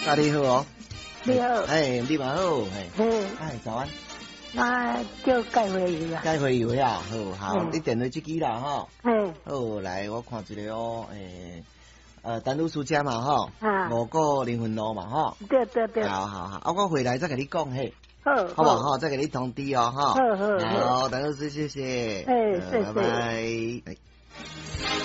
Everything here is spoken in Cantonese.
大你好哦。 你好。 哎，你嘛好， 嘿。 哎，早安。 那叫盖回油啊。 盖回油呀，好，你电话这支啦哈。 嘿。 好，来我看一个哦，丹路书家嘛哈。5个灵魂路嘛哈。 对。 好，我回来再跟你讲嘿。 好不好？再给你通知哦哈。 好， 好，丹路书谢谢。 哎，谢谢。 拜拜。